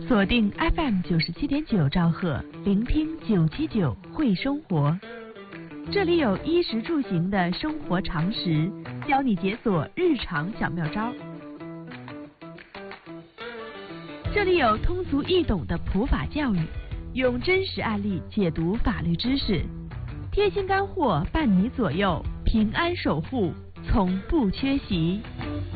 锁定 FM 97.9兆赫，聆听979会生活。这里有衣食住行的生活常识，教你解锁日常小妙招。这里有通俗易懂的普法教育，用真实案例解读法律知识，贴心干货伴你左右，平安守护从不缺席。